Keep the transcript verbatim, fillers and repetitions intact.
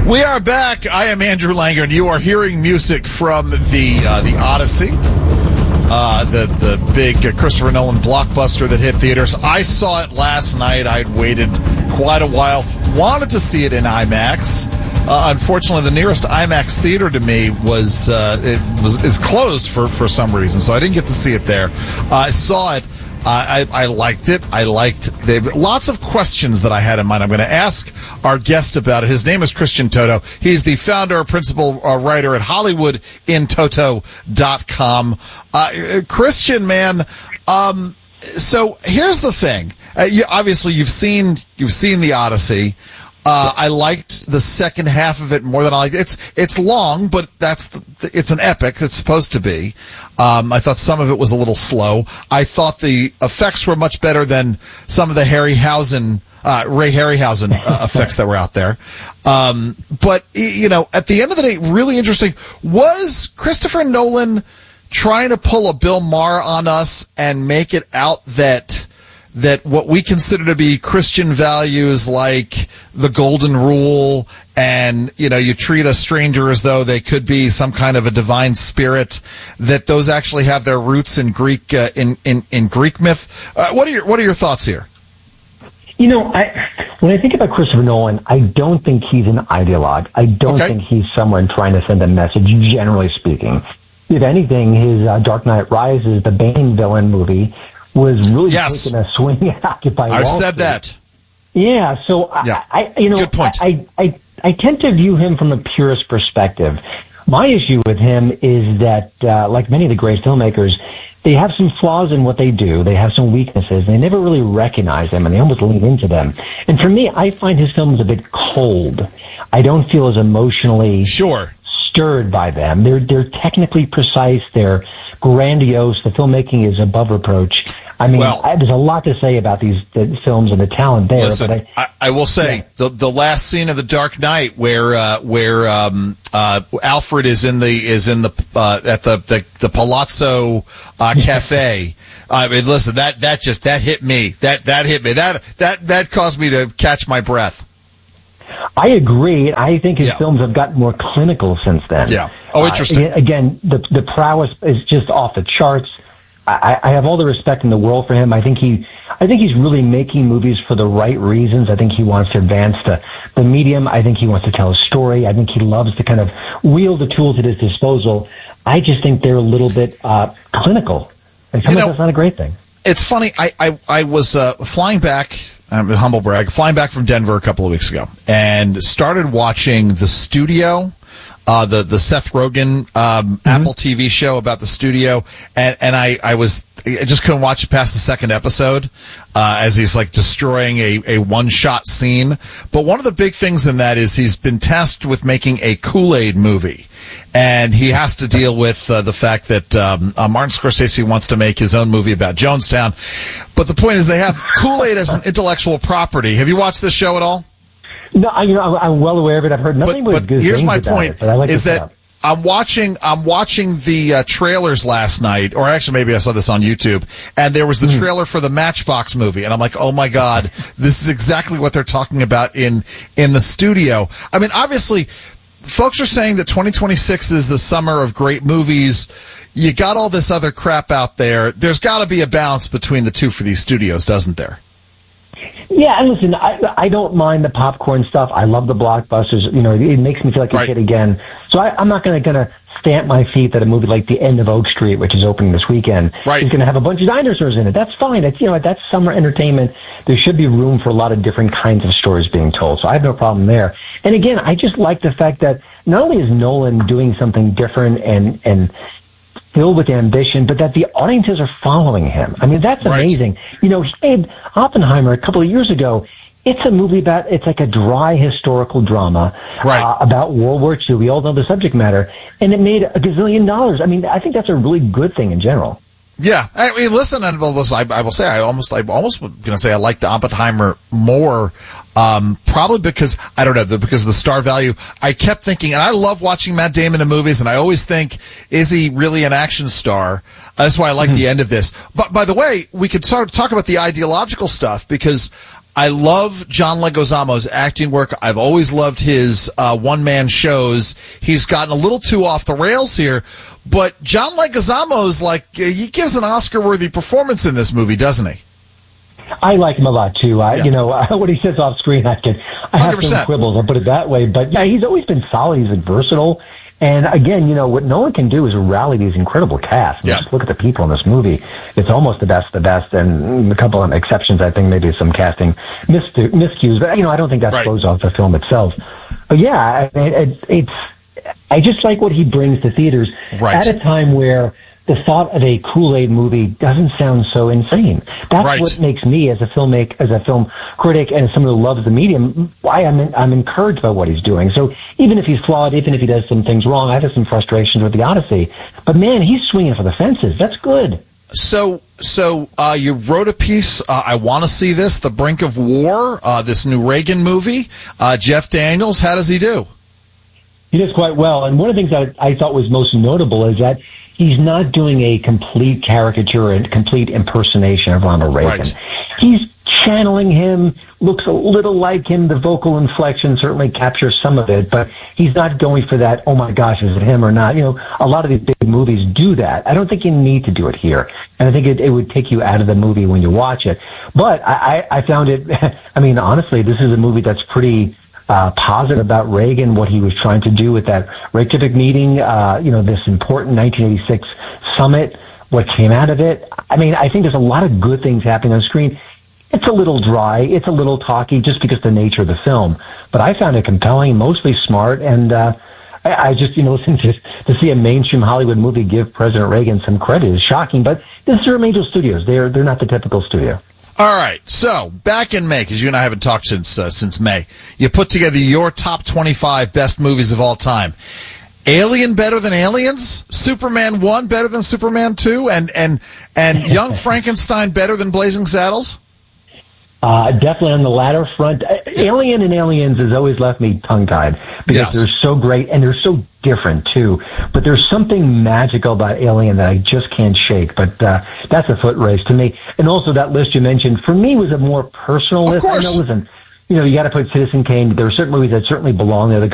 We are back. I am Andrew Langer, and you are hearing music from the uh, the Odyssey, uh, the the big uh, Christopher Nolan blockbuster that hit theaters. I saw it last night. I'd waited quite a while, wanted to see it in IMAX. Uh, unfortunately, the nearest IMAX theater to me was uh, it was is closed for, for some reason, so I didn't get to see it there. Uh, I saw it. Uh, I, I liked it. I liked the, lots of questions that I had in mind. I'm going to ask our guest about it. His name is Christian Toto. He's the founder, principal uh, writer at Hollywood in Toto dot com. Uh, Christian, man, um, so here's the thing. Uh, you, obviously, you've seen you've seen the Odyssey. Uh, I liked the second half of it more than I liked. It's it's long, but that's the, it's an epic. It's supposed to be. Um, I thought some of it was a little slow. I thought the effects were much better than some of the Harryhausen, uh, Ray Harryhausen uh, effects that were out there. Um, but you know, at the end of the day, really interesting. Was Christopher Nolan trying to pull a Bill Maher on us and make it out that? that what we consider to be Christian values like the golden rule and, you know, you treat a stranger as though they could be some kind of a divine spirit, that those actually have their roots in Greek, uh, in, in, in Greek myth. Uh, what are your, what are your thoughts here? You know, I, when I think about Christopher Nolan, I don't think he's an ideologue. I don't okay. think he's someone trying to send a message, generally speaking. If anything, his uh, Dark Knight Rises, the Bane villain movie, was really yes. taking a swing at Occupy Wall I've Street. said that. Yeah, so yeah. I, I, you know, Good point. I, I, I tend to view him from a purist perspective. My issue with him is that, uh, like many of the great filmmakers, they have some flaws in what they do. They have some weaknesses. They never really recognize them, and they almost lean into them. And for me, I find his films a bit cold. I don't feel as emotionally sure. stirred by them. They're they're technically precise. They're grandiose. The filmmaking is above reproach. I mean, well, I, there's a lot to say about these the films and the talent there. Listen, but I, I, I will say yeah. the the last scene of The Dark Knight, where uh, where um, uh, Alfred is in the is in the uh, at the the, the Palazzo uh, Cafe. I mean, listen, that that just that hit me. That that hit me. That that that caused me to catch my breath. I agree. I think his yeah. films have gotten more clinical since then. Yeah. Oh, interesting. Uh, again, the the prowess is just off the charts. I, I have all the respect in the world for him. I think he, I think he's really making movies for the right reasons. I think he wants to advance the, the medium. I think he wants to tell a story. I think he loves to kind of wield the tools at his disposal. I just think they're a little bit uh, clinical, and sometimes that's not a great thing. It's funny. I I, I was uh, flying back. I'm a humble brag. Flying back from Denver a couple of weeks ago, and started watching The Studio. Uh, the, the Seth Rogen um, mm-hmm. Apple T V show about the studio, and, and I, I was I just couldn't watch it past the second episode uh, as he's like destroying a, a one-shot scene. But one of the big things in that is he's been tasked with making a Kool-Aid movie, and he has to deal with uh, the fact that um, uh, Martin Scorsese wants to make his own movie about Jonestown. But the point is they have Kool-Aid as an intellectual property. Have you watched this show at all? No, I, you know, I'm well aware of it. I've heard nothing but, but good here's things my about point: it, but I like is that up. I'm watching, I'm watching the uh, trailers last night, or actually maybe I saw this on YouTube, and there was the mm. trailer for the Matchbox movie, and I'm like, oh my god, this is exactly what they're talking about in in the studio. I mean, obviously, folks are saying that twenty twenty-six is the summer of great movies. You got all this other crap out there. There's got to be a balance between the two for these studios, doesn't there? Yeah, and listen, I I don't mind the popcorn stuff. I love the blockbusters. You know, it, it makes me feel like a right. kid again. So I, I'm not going to gonna stamp my feet that a movie like The End of Oak Street, which is opening this weekend, right. is going to have a bunch of dinosaurs in it. That's fine. It's, you know, that's summer entertainment. There should be room for a lot of different kinds of stories being told. So I have no problem there. And again, I just like the fact that not only is Nolan doing something different and and filled with ambition, but that the audiences are following him. I mean, that's amazing. Right. You know, he made Oppenheimer a couple of years ago. It's a movie about, it's like a dry historical drama right. uh, about World War Two. We all know the subject matter. And it made a gazillion dollars. I mean, I think that's a really good thing in general. Yeah, I mean, listen, and well, listen, I, I will say, I almost, I almost going to say I liked Oppenheimer more, um, probably because I don't know, because of the star value. I kept thinking, and I love watching Matt Damon in movies, and I always think, is he really an action star? That's why I like the end of this. But by the way, we could start to talk about the ideological stuff because I love John Leguizamo's acting work. I've always loved his uh, one-man shows. He's gotten a little too off the rails here, but John Leguizamo's like, he gives an Oscar-worthy performance in this movie, doesn't he? I like him a lot too. I, yeah. You know, what he says off screen, I can, I have one hundred percent. some quibbles. I'll put it that way. But yeah, he's always been solid. He's been versatile. And again, you know, what Nolan can do is rally these incredible casts. Yeah. Just look at the people in this movie. It's almost the best, the best. And a couple of exceptions, I think, maybe some casting mis- miscues. But, you know, I don't think that right. throws off the film itself. But yeah, it, it, it's, I just like what he brings to theaters right. at a time where the thought of a Kool-Aid movie doesn't sound so insane. That's right. what makes me, as a filmmaker, as a film critic, and as someone who loves the medium, why I'm in, I'm encouraged by what he's doing. So even if he's flawed, even if he does some things wrong, I have some frustrations with the Odyssey. But man, he's swinging for the fences. That's good. So, so uh, you wrote a piece. Uh, I want to see this. The Brink of War. Uh, this new Reagan movie. Uh, Jeff Daniels. How does he do? He does quite well. And one of the things that I thought was most notable is that he's not doing a complete caricature and complete impersonation of Ronald Reagan. Right. He's channeling him, looks a little like him. The vocal inflection certainly captures some of it, but he's not going for that, oh my gosh, is it him or not? You know, a lot of these big movies do that. I don't think you need to do it here. And I think it, it would take you out of the movie when you watch it. But I, I, I found it, I mean, honestly, this is a movie that's pretty Uh, positive about Reagan, what he was trying to do with that Reykjavik meeting, uh, you know, this important nineteen eighty-six summit, what came out of it. I mean, I think there's a lot of good things happening on screen. It's a little dry, it's a little talky, just because of the nature of the film. But I found it compelling, mostly smart, and uh, I, I just, you know, listen to, to see a mainstream Hollywood movie give President Reagan some credit is shocking. But this is Angel Studios. They're they're not the typical studio. All right, so back in May, because you and I haven't talked since uh, since May, you put together your top twenty-five best movies of all time. Alien better than Aliens? Superman one better than Superman two? And and and Young Frankenstein better than Blazing Saddles? Uh, definitely on the latter front. Alien and Aliens has always left me tongue-tied because Yes. they're so great and they're so different, too. But there's something magical about Alien that I just can't shake. But uh, that's a foot race to me. And also that list you mentioned, for me, was a more personal Of list. course. I know, listen, you know, you got to put Citizen Kane. There are certain movies that certainly belong there. The